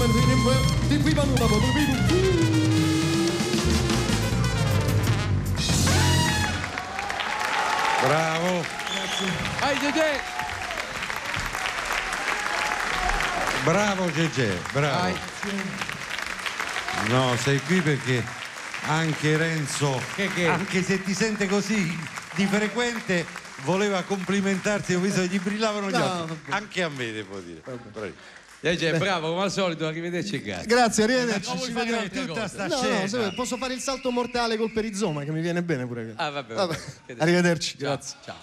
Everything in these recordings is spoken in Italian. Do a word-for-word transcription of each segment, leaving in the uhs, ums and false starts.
Bravo. Grazie. Vai Gegè. Bravo Gegè, bravo. Vai. No, sei qui perché anche Renzo, che, che? anche se ti sente così di frequente, voleva complimentarti, ho visto che gli brillavano gli no, occhi. Anche a me devo dire. Gegè, bravo, come al solito, arrivederci, grazie. Grazie, arrivederci. Ci vediamo tutta sta no, scena. no, se- posso fare il salto mortale col perizoma che mi viene bene pure. Ah, vabbè, vabbè. Vabbè. Arrivederci, Ciao, grazie. Ciao.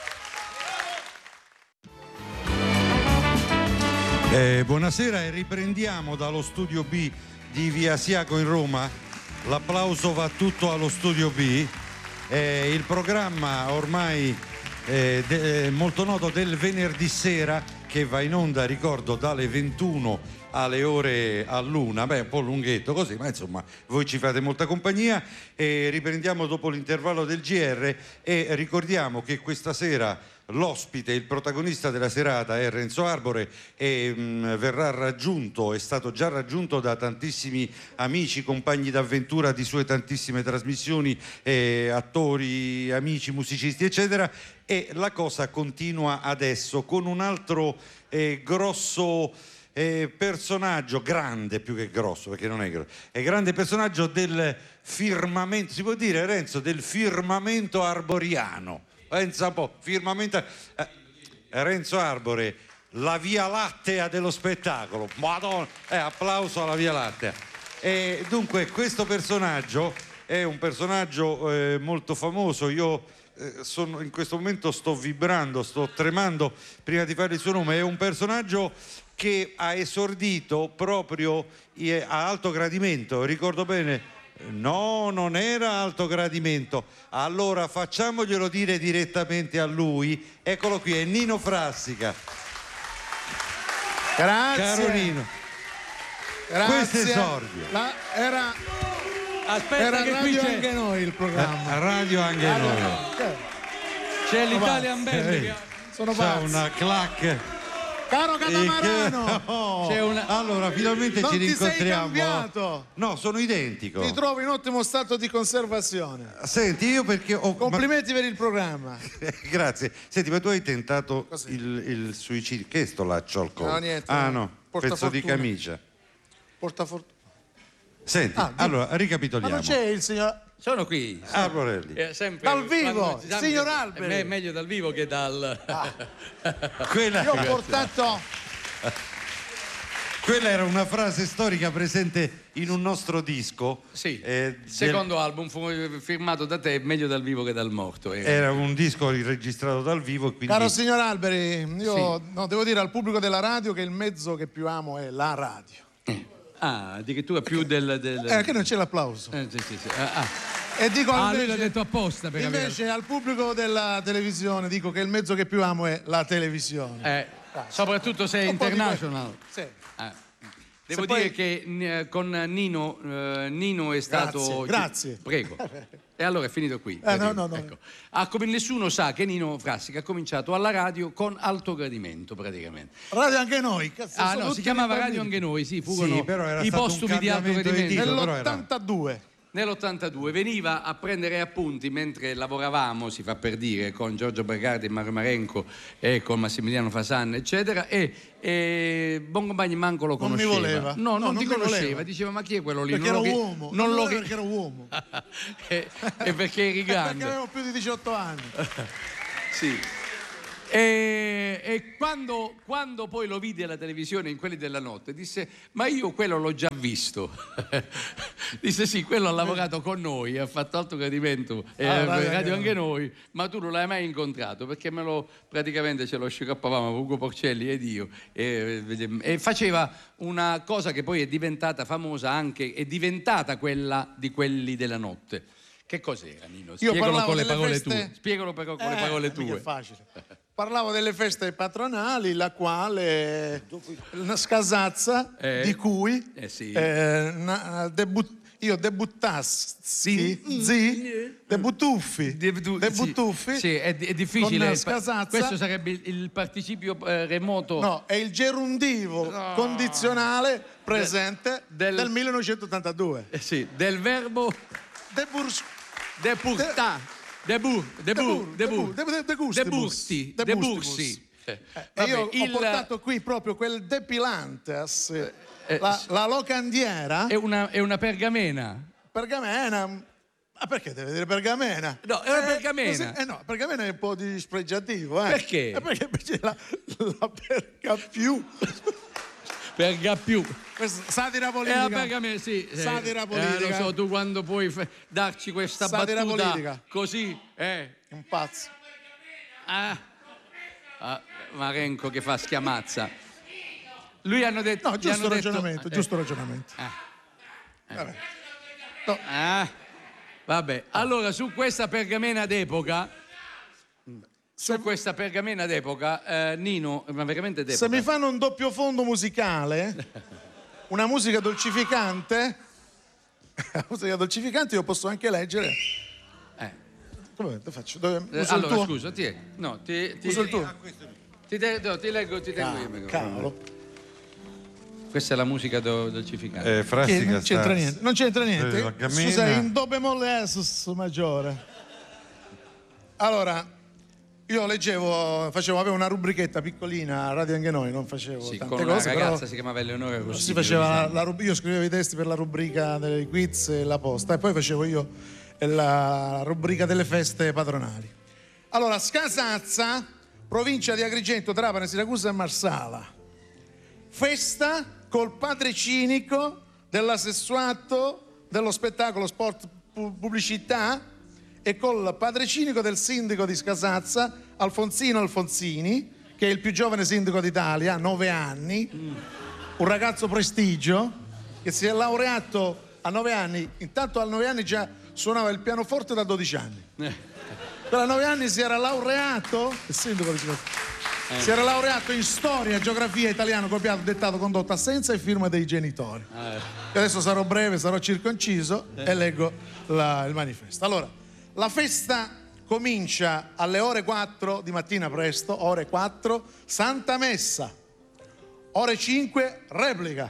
Eh, buonasera e riprendiamo dallo studio B di Via Asiago in Roma. L'applauso va tutto allo studio B. Eh, il programma ormai eh, de- molto noto del venerdì sera, che va in onda, ricordo, dalle ventuno alle ore all'una, beh, un po' lunghetto così, ma insomma voi ci fate molta compagnia. E riprendiamo dopo l'intervallo del G R e ricordiamo che questa sera l'ospite, il protagonista della serata è Renzo Arbore e mh, verrà raggiunto, è stato già raggiunto da tantissimi amici, compagni d'avventura di sue tantissime trasmissioni, eh, attori, amici, musicisti eccetera, e la cosa continua adesso con un altro eh, grosso eh, personaggio, grande più che grosso perché non è grosso, è grande personaggio del firmamento, si può dire Renzo, del firmamento arboriano. Pensa un po', firmamento eh, Renzo Arbore, la Via Lattea dello spettacolo. Madonna, eh, applauso alla Via Lattea. E dunque questo personaggio è un personaggio eh, molto famoso. Io eh, sono, in questo momento sto vibrando, sto tremando prima di fare il suo nome. È un personaggio che ha esordito proprio eh, a Alto Gradimento, ricordo bene. No, non era Alto Gradimento. Allora facciamoglielo dire direttamente a lui. Eccolo qui, è Nino Frassica. Grazie. Caro Nino. Grazie. Questo esordio. La, era Aspetta era che qui radio c'è anche noi il programma. Eh, radio anche noi. c'è l'Italian Band Eh, che- Sono C'è pazzo. una clac. Caro Catamarano, Oh, C'è una- allora finalmente non ci ti sei rincontriamo. cambiato. No, sono identico. Ti trovo in ottimo stato di conservazione. Senti, io perché ho Complimenti per il programma. ma- Grazie. Senti, ma tu hai tentato Cos'è? il, il suicidio. Che è sto laccio al collo? No, niente, Ah, no. no, Porta pezzo di fortuna. camicia. Porta fortuna. Senti, Ah, dimmi. allora Ma ricapitoliamo. non c'è il signor sono qui. Arborelli. Eh, sempre- Dal vivo, quando ci siamo- signor Alberi. È me- meglio dal vivo che dal Quella, Io ho portato quella era una frase storica presente in un nostro disco. Sì, eh, il secondo album fu firmato da te, meglio dal vivo che dal morto. del- eh. Era un disco registrato dal vivo. E quindi... Caro signor Alberi, io Sì. no, devo dire al pubblico della radio che il mezzo che più amo è la radio. Ah, addirittura più del... del... Eh, che non c'è l'applauso. Eh, sì, sì, sì. Ah, ah. E dico Ah, lui invece, l'ha detto apposta per avere- invece al pubblico della televisione dico che il mezzo che più amo è la televisione. Eh, soprattutto se è Un po' di international. Sì. Eh. Devo Se dire poi- che eh, con Nino, eh, Nino è stato... Grazie, grazie. Prego. E allora è finito qui. Eh, no, no, no. Ecco. Ah, come nessuno sa che Nino Frassica ha cominciato alla radio con Alto Gradimento praticamente. Radio anche noi. Cazzo, Ah sono no, si tutti chiamava dei Radio bambini. anche noi, sì, furono Sì, però era i stato un postumi di Alto cambiamento di Gradimento. titolo. però era- Nell'ottantadue. Nell'ottantadue veniva a prendere appunti mentre lavoravamo, si fa per dire, con Giorgio Bergardi, Mario Marenco e con Massimiliano Fasan, eccetera, e, e Boncompagni manco lo Non mi conosceva. voleva. No, non No, ti non mi conosceva, voleva. diceva ma chi è quello lì? Perché Non ero lo che- uomo. Non lo che... perché ero uomo. e, e perché eri Perché grande. avevo più di diciotto anni. Sì. E, e quando, quando poi lo vidi alla televisione in Quelli della Notte disse ma io quello l'ho già visto. Disse sì, quello ha lavorato con noi, ha fatto Alto Gradimento e Ah, eh, radio radio anche anche noi, ma tu non l'hai mai incontrato perché me lo praticamente ce lo sciroppavamo Ugo Porcelli ed io e, e faceva una cosa che poi è diventata famosa anche, è diventata quella di Quelli della Notte. Che cos'era, Nino? Io Spiegalo parlavo con le delle parole feste- tue. Spiegalo però con le Eh, parole mica tue. è facile. Parlavo delle feste patronali, la quale una Scasazza, Eh. di cui Eh sì. eh, na- debut- io debuttassi, zi, debuttuffi, Debutu- debuttuffi, Sì, sì, è, è difficile. con Il pa- Scasazza. Questo sarebbe il, il participio eh, remoto. No, è il gerundivo No. condizionale presente Del- del millenovecentottantadue. Eh, sì, del verbo Deburs- depurtà. Debu, debu, debu, debu- de- degustibus. debursi, Degustibus. debursi. Eh, E vabbè, io ho il- portato qui proprio quel depilantes, eh, la, sì. la locandiera, È una, è una pergamena. pergamena. Ma perché deve dire pergamena? No, è una Eh, pergamena. così- eh no, pergamena è un po' dispregiativo, eh. Perché? Eh, perché invece la, la perga più. Perga più. Questa satira È politica. la pergamena, sì. eh, Satira eh, politica. lo so, tu quando puoi f- darci questa Satira battuta politica. così, eh. Un pazzo. Ah. Ah, Marenco che fa schiamazza. Lui hanno detto... No, gli giusto hanno detto- ragionamento, eh, giusto ragionamento. eh. No, Ah, vabbè, allora su questa pergamena d'epoca, su questa pergamena d'epoca, eh, Nino, ma veramente d'epoca. se mi fanno un doppio fondo musicale, una musica dolcificante, una musica dolcificante io posso anche leggere. Eh, Come te faccio? Dove, eh, uso il allora tuo? scusa, ti, è- no, ti, ti, Uso il tuo? ti, te- no, ti leggo, ti tengo io. Ah, perché- cavolo. Questa è la musica do- dolcificante. Eh, Che Frassica non c'entra sta- niente. Non c'entra Eh, niente. la gamena- Scusa, in do bemolle essus maggiore. Allora, io leggevo, facevo, avevo una rubrichetta piccolina a Radio Anche Noi, non facevo Sì, tante con una cose, ragazza però si chiamava Eleonora Rossini. si faceva la, la rub- io scrivevo i testi per la rubrica dei quiz e la posta e poi facevo io la rubrica delle feste patronali. Allora, Scasazza, provincia di Agrigento, Trapani, Siracusa e Marsala. Festa col padre cinico dell'assessuato dello spettacolo sport pu- pubblicità e col padre cinico del sindaco di Scasazza, Alfonsino Alfonsini, che è il più giovane sindaco d'Italia, nove anni, un ragazzo prestigio che si è laureato a nove anni, intanto a nove anni già suonava il pianoforte da dodici anni. Per a nove anni si era laureato, il sindaco di Scasazza, si era laureato in storia, geografia, italiano, copiato, dettato, condotto, assenza e firma dei genitori. E adesso sarò breve, sarò circonciso e leggo la- il manifesto. Allora, la festa comincia alle ore quattro di mattina presto, ore quattro, Santa Messa, ore cinque, replica.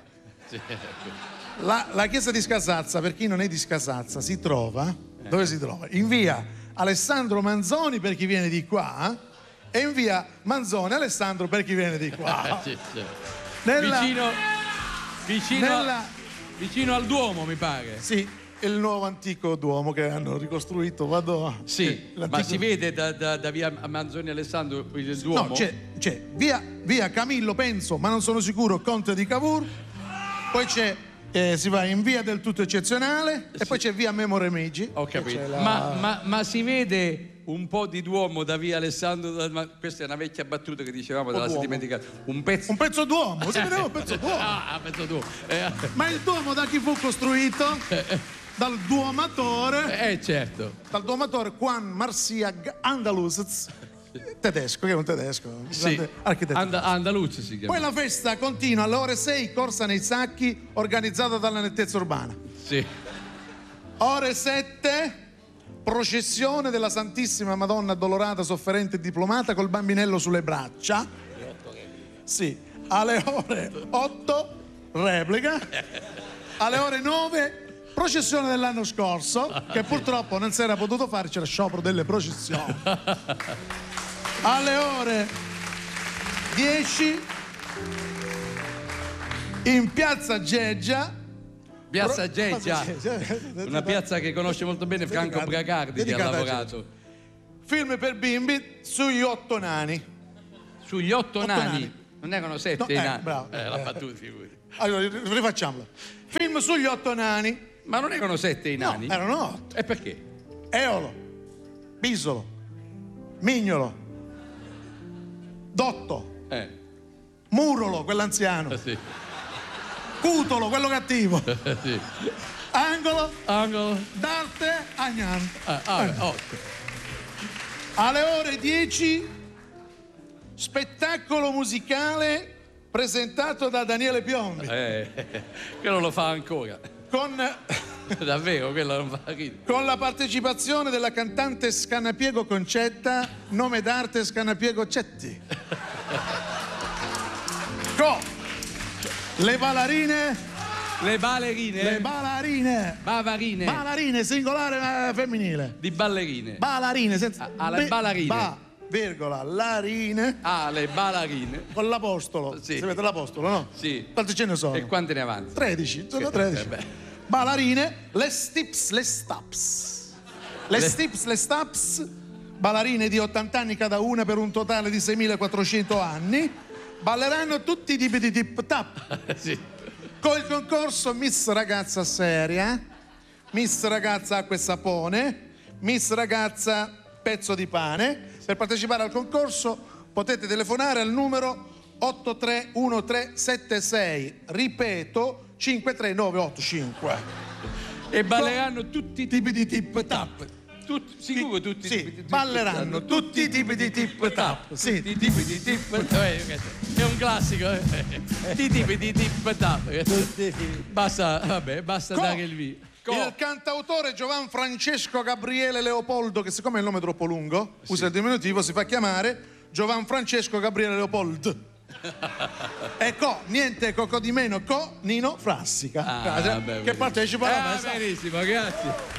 La, la chiesa di Scasazza, per chi non è di Scasazza, si trova, dove si trova? In via Alessandro Manzoni per chi viene di qua e in via Manzoni Alessandro per chi viene di qua. Sì, sì. Nella- Vicino, vicino, nella- vicino al Duomo, mi pare. Sì, è il nuovo antico Duomo che hanno ricostruito. Vado. Sì, l'antico- ma si vede da, da- da via Manzoni Alessandro il Duomo? No, c'è, c'è via, via Camillo, penso, ma non sono sicuro, Conte di Cavour. Poi c'è, eh, si va in via del tutto eccezionale e poi c'è via Memo Remigi. Ho che capito. c'è la- Ma, ma- ma si vede un po' di Duomo da via Alessandro? da- ma questa è una vecchia battuta che dicevamo, te la sei Duomo. dimenticata. Un pezzo. Un pezzo Duomo, si vedeva un pezzo Duomo. Ah, pezzo Duomo. Eh, Ma il Duomo da chi fu costruito? Dal duomatore, eh, certo. dal duomatore Juan Marciag Andaluz, tedesco, che è un tedesco, un Sì. grande architetto. And- Andaluzzi si chiama. Poi la festa continua alle ore sei, corsa nei sacchi, organizzata dalla nettezza urbana. Sì. Ore sette, processione della Santissima Madonna Addolorata, sofferente e diplomata col bambinello sulle braccia. Sì. Alle ore otto, replica. Alle ore nove, processione dell'anno scorso, che purtroppo non si era potuto fare, c'era sciopero delle processioni. Alle ore dieci, in piazza Geggia. Piazza Pro- Geggia, una piazza che conosce molto bene Franco Dedicata- Bragardi, che ha dedicata a lavorato Film per bimbi sugli otto nani. sugli otto, Otto nani. nani. Non erano sette No, i eh, nani. bravo. Eh, la Eh. battuta, figurati. Allora, rifacciamolo. Film sugli otto nani. Ma non erano sette i nani? No, erano otto. E perché? Eolo, Bisolo, Mignolo, Dotto, Eh, Murolo, quell'anziano, sì, Cutolo, quello cattivo, sì. Angolo, Angolo. D'Arte, Agnan. Ah, ah, otto. Alle ore dieci, spettacolo musicale presentato da Daniele Piombi Eh, che non lo fa ancora. con Davvero, quello non fa ridere. Con la partecipazione della cantante Scannapiego Concetta, nome d'arte Scannapiego Cetti. Con le ballerine. Le ballerine. Le ballerine. Bavarine. Ballerine, singolare eh, femminile. Di ballerine. Ballerine, senza... Ah, le ballerine. Ba, virgola, larine. Ah, le ballerine. Con l'apostolo. Sì. Sapete l'apostolo, no? Sì. Quanti ce ne sono? E quante ne avanti? tredici, sono Che- tredici. eh beh. Ballerine, le stips, le staps. Le, Le- stips, le staps, ballerine di ottanta anni cada una per un totale di seimilaquattrocento anni, balleranno tutti i tipi di tip tap. Sì. Con il concorso Miss Ragazza Seria, Miss Ragazza Acqua e Sapone, Miss Ragazza Pezzo di Pane. Per partecipare al concorso potete telefonare al numero otto tre uno tre sette sei, ripeto cinque tre nove otto cinque. E balleranno tutti i Tipi di tip tap. Tutti, sicuro tutti Sì, i tipi di tip balleranno tap. tutti i tipi di tip tap. Sì. Tutti i tipi di tip tap. Eh, È un classico. eh. I tipi di tip tap. Basta, vabbè, basta Co- dare il via. Co- Il cantautore Giovan Francesco Gabriele Leopoldo, che siccome è il nome troppo lungo, usa il diminutivo, si fa chiamare Giovan Francesco Gabriele Leopold. Ecco, niente coco di meno, co Nino Frassica, Ah, Grazie, vabbè, che benissimo. partecipa alla Ah, messa. benissimo, grazie.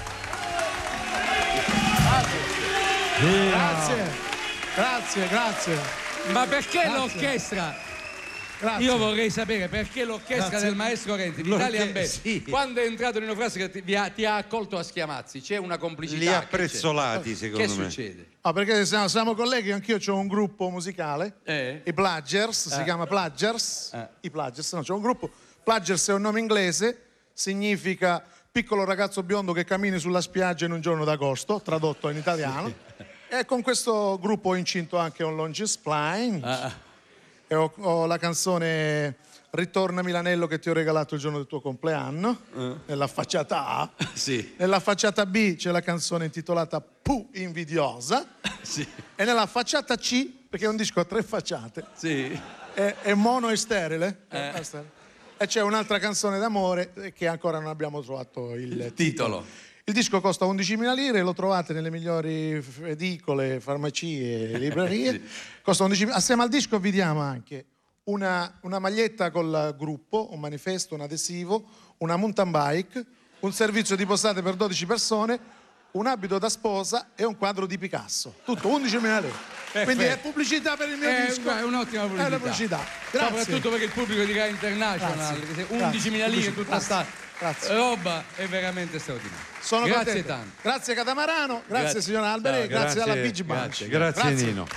Grazie, grazie, grazie, Ma perché Grazie. l'orchestra? grazie. Io vorrei sapere perché l'orchestra Grazie. del maestro Renzi di L'orche- Italian Band, sì. quando è entrato Nino Frassica ti, vi ha, ti ha accolto a schiamazzi, c'è una complicità? Li ha Che c'è? prezzolati, secondo Che me. succede? Ah, perché siamo, siamo colleghi, anch'io ho un gruppo musicale, Eh? i Plagers, si Eh. chiama Plagers, Eh. i Plagers, no, c'è un gruppo, Plagers è un nome inglese, significa piccolo ragazzo biondo che cammini sulla spiaggia in un giorno d'agosto, tradotto in italiano, e con questo gruppo ho incinto anche un Longes Spline, Ah, e ho, ho la canzone Ritorna Milanello che ti ho regalato il giorno del tuo compleanno, nella facciata A. sì, Nella facciata B c'è la canzone intitolata Pu invidiosa. sì, E nella facciata C, perché è un disco a tre facciate, sì. è, è mono e sterile. Eh. È sterile. E c'è un'altra canzone d'amore eh, che ancora non abbiamo trovato il, Il titolo. titolo. Il disco costa undicimila lire, lo trovate nelle migliori f- edicole, farmacie e librerie. Sì. Costa undicimila. Assieme al disco vi diamo anche una, una maglietta col gruppo, un manifesto, un adesivo, una mountain bike, un servizio di posate per dodici persone, un abito da sposa e un quadro di Picasso. Tutto undicimila lire. Quindi è pubblicità per il mio È disco. è un'ottima pubblicità. È una pubblicità. Grazie. Soprattutto per il pubblico di Rai International, Grazie. che se undicimila lire Grazie. tutta sta Grazie. roba è veramente straordinaria. Sono Grazie contento. tanto. Grazie Catamarano, grazie, Grazie. signor Alberi, Ciao, grazie, grazie, alla Beach Bunch. grazie, Grazie, Nino.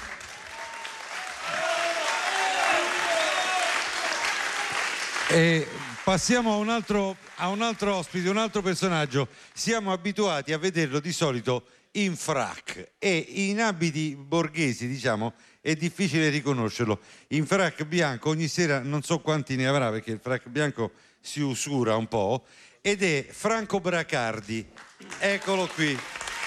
E passiamo a un, altro, a un altro ospite, un altro personaggio. Siamo abituati a vederlo di solito in frac e in abiti borghesi, diciamo, è difficile riconoscerlo. In frac bianco ogni sera, non so quanti ne avrà perché il frac bianco si usura un po', ed è Franco Bracardi. Eccolo qui.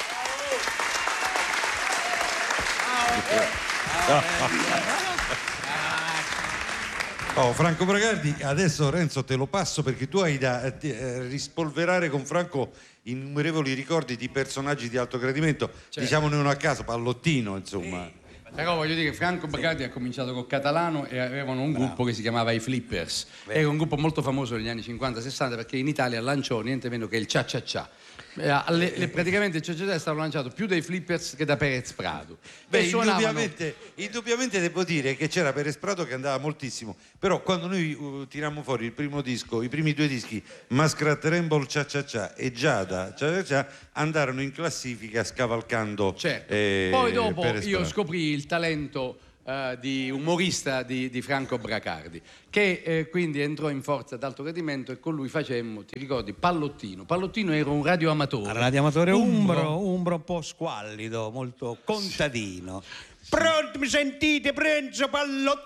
Oh, Franco Bracardi, adesso Renzo te lo passo perché tu hai da eh, eh, rispolverare con Franco innumerevoli ricordi di personaggi di alto gradimento, diciamone uno a caso, Pallottino, insomma. Però voglio dire che Franco Bracardi ha cominciato con Catalano e avevano un gruppo che si chiamava i Flippers. Era un gruppo molto famoso negli anni cinquanta sessanta perché in Italia lanciò niente meno che il Cia Cia Cia. Eh, le- le- praticamente il Cia Cia Cia è stato lanciato più dai Flippers che da Perez Prado. Beh, E suonavano- indubbiamente, indubbiamente devo dire che c'era Perez Prado che andava moltissimo, però quando noi uh, tirammo fuori il primo disco, i primi due dischi, Mascrat Rainbow Cia Cia Cia e Giada Cia Cia Cia, andarono in classifica scavalcando Certo. eh, Poi dopo Perez io Prado. scoprì il talento eh, di umorista di, di Franco Bracardi, che eh, quindi entrò in forza d'alto gradimento e con lui facemmo, ti ricordi, Pallottino. Pallottino era un radioamatore. Radioamatore umbro, umbro un po' squallido, molto contadino. Pronto, mi sentite? Prenzo Pallottino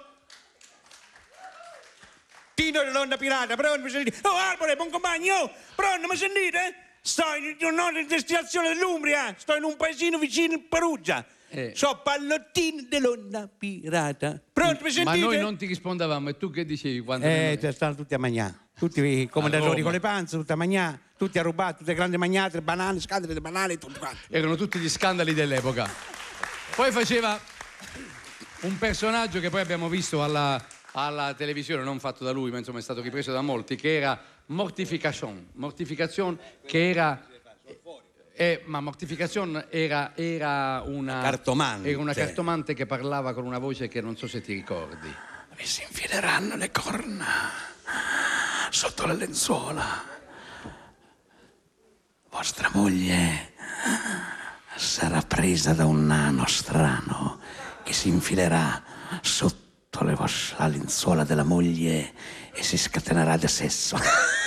dell'Onda Pirata, pronto, mi sentite? Oh, Arbore, buon compagno, oh, pronto, mi sentite? Sto in una destinazione dell'Umbria, sto in un paesino vicino a Perugia. Eh. So Pallottino dell'Onda Pirata. Pronto, mi Ma sentite? noi non ti rispondavamo e tu che dicevi quando... Eh, stanno tutti a mangiare. tutti i commendatori Roma. con le panze, tutti a mangiare, tutti a rubare, tutte le grandi magnate, banane, scatole di banane, tutto quanto. Erano tutti gli scandali dell'epoca. Poi faceva un personaggio che poi abbiamo visto alla, alla televisione, non fatto da lui, ma insomma è stato ripreso da molti, che era Mortification. Mortification che era... Eh, ma Mortification era, era una Cartomante. Era una cartomante che parlava con una voce che non so se ti ricordi. Mi si infileranno le corna sotto le lenzuola. Vostra moglie sarà presa da un nano strano che si infilerà sotto le vos- la lenzuola della moglie e si scatenerà di sesso.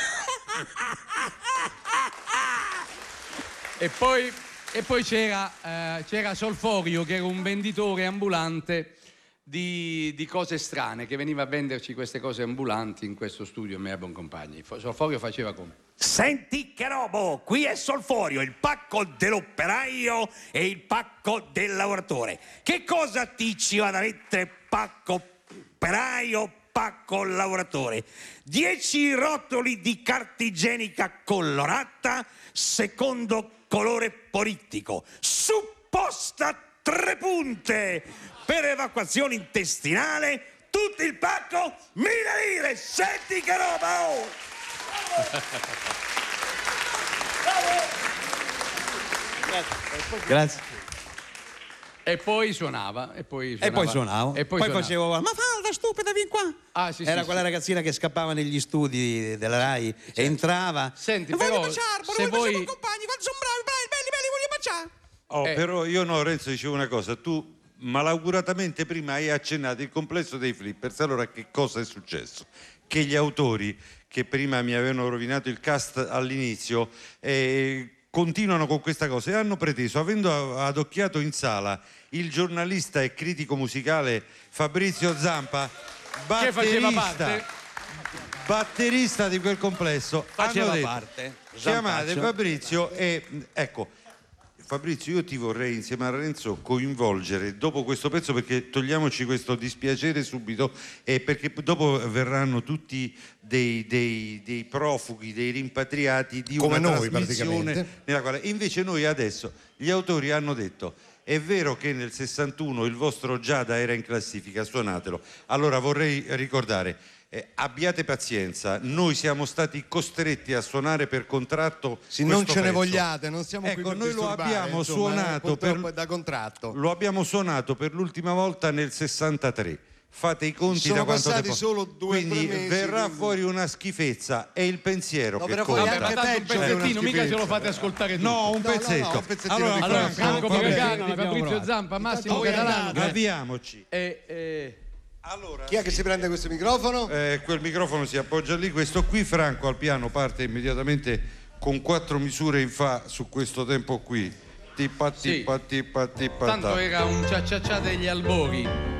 E poi, e poi c'era, eh, c'era Solforio, che era un venditore ambulante di, di cose strane, che veniva a venderci queste cose ambulanti in questo studio Mea Boncompagni. Solforio faceva come? Senti che robo, qui è Solforio, il pacco dell'operaio e il pacco del lavoratore. Che cosa ti ci va da mettere pacco operaio, pacco lavoratore? Dieci rotoli di carta igienica colorata secondo colore politico, supposta tre punte per evacuazione intestinale, tutto il pacco mille lire. Senti che roba, oh! Grazie. E poi suonava, e poi suonava. E poi suonavo. E poi, poi suonava. facevo, ma falda stupida, vieni qua. Ah, sì, Era sì, quella sì. ragazzina che scappava negli studi della Rai, entrava. Senti, e però, voglio baciare, se noi voi- facciamo compagni, quando sono bravi, belli, belli, belli, voglio baciare. Oh, Eh. Però io no, Renzo, dicevo una cosa, tu malauguratamente prima hai accennato il complesso dei flippers, allora che cosa è successo? Che gli autori che prima mi avevano rovinato il cast all'inizio eh, continuano con questa cosa e hanno preteso, avendo adocchiato in sala il giornalista e critico musicale Fabrizio Zampa, Che faceva batterista, parte. batterista di quel complesso, Faceva hanno detto, parte. chiamate Zampaccio. Fabrizio e ecco Fabrizio, io ti vorrei insieme a Renzo coinvolgere dopo questo pezzo, perché togliamoci questo dispiacere subito, e perché dopo verranno tutti dei, dei, dei profughi, dei rimpatriati di Come una noi, trasmissione praticamente. nella quale invece noi adesso gli autori hanno detto: è vero che nel sessantuno il vostro Giada era in classifica, suonatelo. Allora vorrei ricordare, eh, abbiate pazienza, noi siamo stati costretti a suonare per contratto. Se non questo ce ne pezzo. vogliate, non siamo Ecco, qui per noi lo disturbare, abbiamo insomma, suonato eh, purtroppo per- è da contratto. Lo abbiamo suonato per l'ultima volta nel sessantatré. Fate i conti Sono da quanto passati tempo. solo due o Quindi tre mesi, verrà quindi- fuori una schifezza, è il pensiero No, che però poi conta. Vabbè, ma anche tanto un peggio di una pezzettino, mica ce lo schifezza. fate ascoltare tutto. No, un No, no, no, pezzetto. un pezzettino allora, di Allora, Franco, Franco vabbè, Pagano, non abbiamo Fabrizio provato. Zampa, Massimo Intanto voi Catalano. andate. Avviamoci. E, e- Allora, Chi è che si prende questo microfono? eh, quel microfono si appoggia lì, questo qui Franco al piano parte immediatamente con quattro misure in fa su questo tempo qui. Tippa, Sì. tippa, tippa, tippa, tanto ta. era un cia cia cia degli albori.